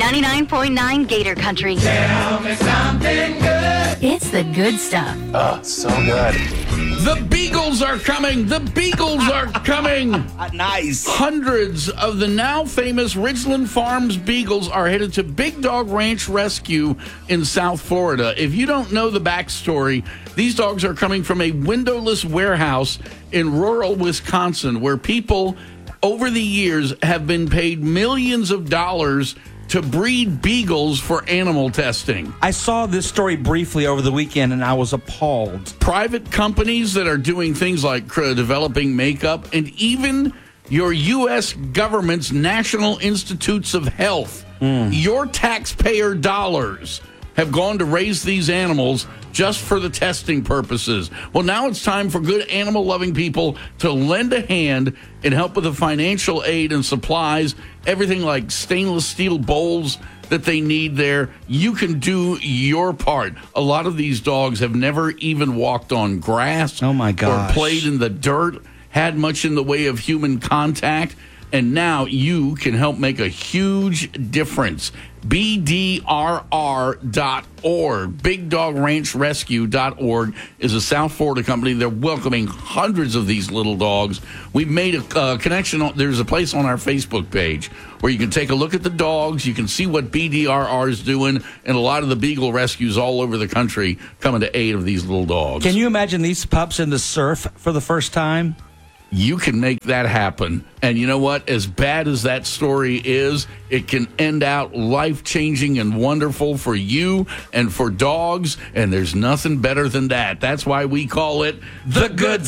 99.9 Gator Country. Tell me something good. It's the good stuff. Oh, so good. The Beagles are coming. The Beagles are coming. Nice. Hundreds of the now famous Ridgeland Farms Beagles are headed to Big Dog Ranch Rescue in South Florida. If you don't know the backstory, these dogs are coming from a windowless warehouse in rural Wisconsin where people over the years have been paid millions of dollars to breed beagles for animal testing. I saw this story briefly over the weekend, and I was appalled. Private companies that are doing things like developing makeup, and even your U.S. government's National Institutes of Health, your taxpayer dollars have gone to raise these animals just for the testing purposes. Well, now it's time for good animal-loving people to lend a hand and help with the financial aid and supplies, everything like stainless steel bowls that they need there. You can do your part. A lot of these dogs have never even walked on grass or played in the dirt, had much in the way of human contact, and now you can help make a huge difference. BDRR.org, BigDogRanchRescue.org, is a South Florida company. They're welcoming hundreds of these little dogs. We've made a connection. There's a place on our Facebook page where you can take a look at the dogs. You can see what BDRR is doing, and a lot of the beagle rescues all over the country coming to aid of these little dogs. Can you imagine these pups in the surf for the first time? You can make that happen. And you know what? As bad as that story is, it can end out life-changing and wonderful for you and for dogs, and there's nothing better than that. That's why we call it The Good